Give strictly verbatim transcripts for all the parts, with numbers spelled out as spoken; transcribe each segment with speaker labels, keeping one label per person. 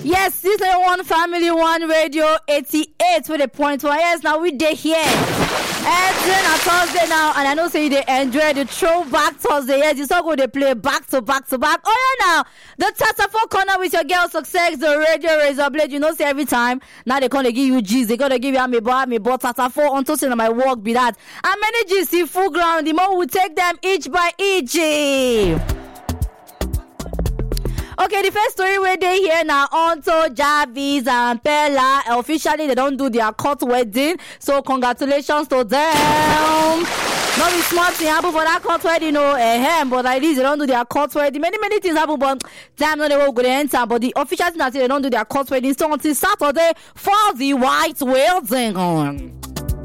Speaker 1: Yes, this is One Family One Radio eighty-eight with a point one. Yes, now we day here. And then on Thursday now, and I know say they enjoy the throwback Thursday. Yes, you saw go they play back to back to back. Oh yeah, now the Tata Four Corner with your girl Success, the Radio Razor Blade. You know, say every time now they gonna give you G's, they gonna give you me boy, me boy Tata Four until say my work be that. And many G's see full ground. The more we take them each by each. Okay, the first story where they here now, Onto, Jarvis and Pella, officially they don't do their court wedding, so congratulations to them. Not be smart thing happen for that court wedding, you know, eh, but at least they don't do their court wedding. Many, many things happen, but damn, no, they won't go to enter, but the official thing that they don't do their court wedding, so until Saturday for the white wedding.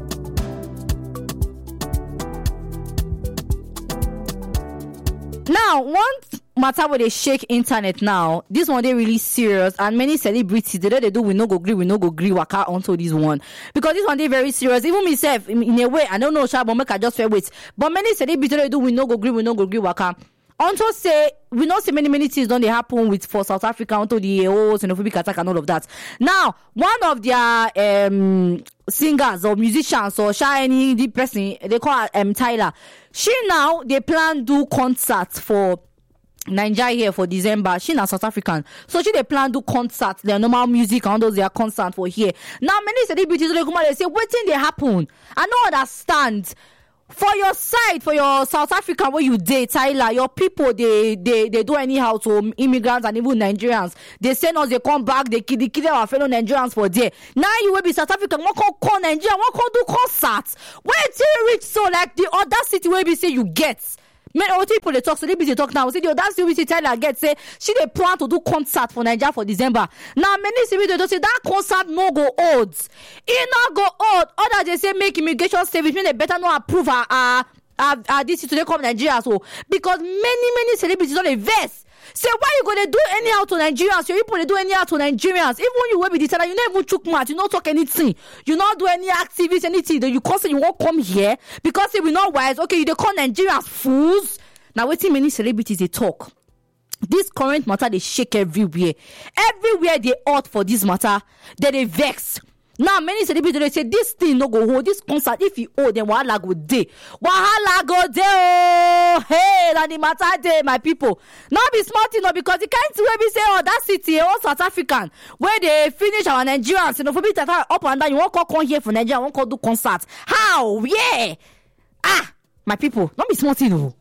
Speaker 1: Now, one matter where they shake internet now, this one they really serious, and many celebrities they they do we no go agree, we no go agree waka onto this one because this one they very serious. Even myself, in, in a way, I don't know, sha, but make I just fair wait. But many celebrities they do we no go agree, we no go agree waka. Onto say we know see many many things don't they happen with for South Africa onto the whole xenophobic attack and all of that. Now, one of their um singers or musicians or shiny the person they call um Tyler. She now they plan do concerts for Nigeria here for December. She na South African, so she they plan do concerts, their normal music and those their concert for here. Now many celebrities they come out they say what thing they happen. I don't understand. For your side, for your South Africa where you date, Tyler, your people they they they do anyhow to immigrants and even Nigerians. They send us, they come back, they kill, they kill our fellow Nigerians for there. Now you will be South African, what can call Nigeria, what can do concerts? Where till you reach so like the audacity where we say you get. Many other people they talk, so they busy talk now. Say the audacity we see Tyler get say she they plan to do concert for Nigeria for December. Now many celebrities they say that concert no go old. It not go old. Others they say make immigration service mean they better not approve her uh, uh, uh, this to they come Nigeria so because many many celebrities don't invest. Say why you gonna do anyhow to Nigerians? Your people they do anyhow to Nigerians. Even when you will be decided, you never took much, you not talk anything, you not do any activities, anything. That you constantly you won't come here because they will not wise. Okay, you they call Nigerians fools. Now waiting many celebrities they talk. This current matter they shake everywhere. Everywhere they ought for this matter, they they vex. Now many celebrities they say this thing no go hold this concert if you owe them wahala go day wahala go day oh hey that the matter day my people not be smart enough because the kind of way we say oh that city oh South African where they finish our Nigerians you know for me that up and down you won't come here for Nigeria won't come do concert how yeah ah my people not be smart enough.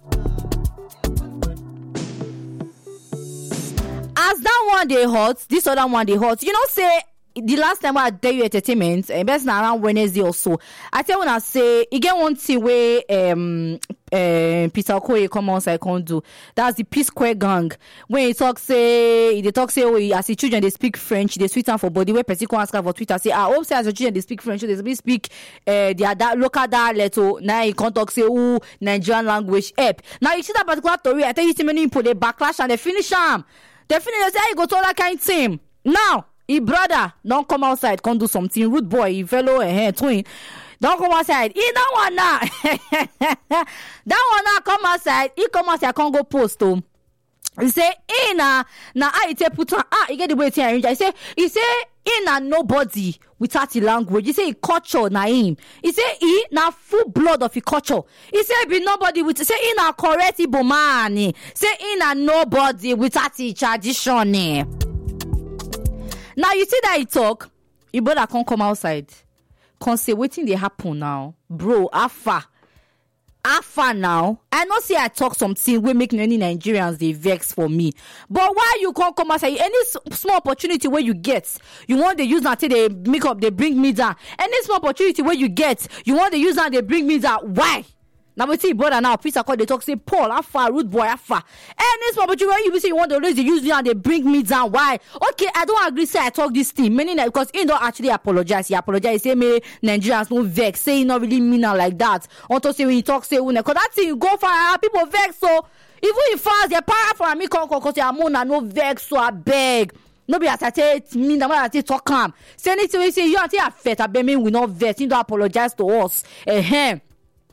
Speaker 1: As that one they hot this other one they hot you know say. The last time I tell you entertainment, and best now around Wednesday or so, I tell when I say again one thing where um uh, Peter Okoye come on I can't do. That's the P Square gang. When he talk say they talk say oh as the children they speak French, they sweet for body where person come ask for Twitter say I hope say as the children they speak French, they speak uh their da- local dialect. So now he can't talk say oh Nigerian language app. Now you see that particular story, I tell you see many people they backlash and they finish them. They finish they say you go to all that kind of team. Now he brother, don't come outside, can't do something. Rude boy, he fellow and twin. Don't come outside. He don't want that. That one now come outside. He come outside, can't go post home. He say, eh na na I take put on ah he get the way to arrange. He say, he say, he na nobody without the language. He say he culture na him. He say he na full blood of his culture. He say be nobody with say he na correct Igbo man. Say he na nobody without the tradition. Now you see that he talk, you brother can't come outside. Can't say waiting they happen now. Bro, afa. Afa now. I know say I talk something we make many Nigerians they vex for me. But why you can't come outside? Any s- small opportunity where you get, you want to use until they make up, they bring me down. Any small opportunity where you get, you want to use and they bring me down. Why? Now we see brother now, Peter call they talk say Paul Afa, rude boy Afa. Any small opportunity you say you want to raise the use me and they bring me down. Why? Okay, I don't agree. Say I talk this thing, many because he don't actually apologize. He apologize. Say me Nigerians no vex. Say he not really mean her like that. Unto say when he talk say when because that thing you go for uh, people vex. So even if fast they para for me come cause say amona no vex. So I beg. No be as I say me the I say talk calm. Say anything we say you until affect. I beg me we not vex. He don't apologize to us. Ahem.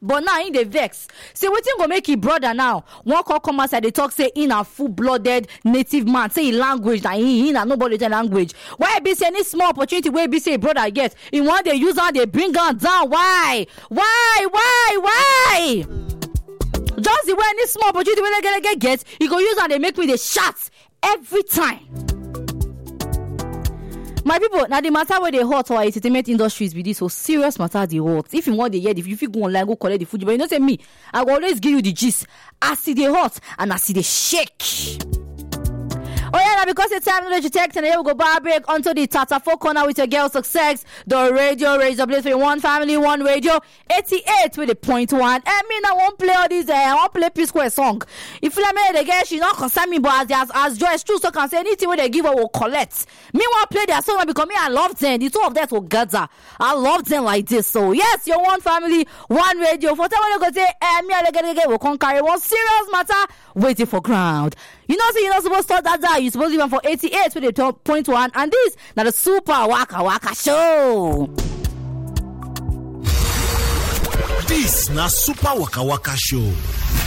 Speaker 1: but now in the vex. Say wetin go make him brother now? One call come outside, they talk say in a full-blooded native man. Say in language that he in a nobody language. Why be say any small opportunity where be say brother get? In one they use and they bring her down. Why? Why? Why? Why? Just the way any small opportunity when they get get get, you go use and they make me the shots every time. My people, now the matter where they hot or entertainment industries be this so serious matter they hot. If you want the hear, if you feel go online, go collect the food, but you know say me, I will always give you the gist. I see the hot and I see the shake. Oh yeah, now because it's time to check, and then we go bar break onto the Tata Four Corner with your girl Success. The radio raise the place for one family, one radio, eighty-eight with the point one. I mean, I won't play all these. Uh, I won't play P Square song. If you like the girl, she not concern me, but as as Joyce True so can say anything where they give her will collect. Me want play their song because me I love them. The two of them will gather. I love them like this. So yes, your one family, one radio. For time when you go say, eh, me I get get will come carry one serious matter waiting for ground. You know, so you're not supposed to start that down. You're supposed to even for eighty-eight with the point one. And this, now the Super Waka Waka Show.
Speaker 2: This, now Super Waka Waka Show.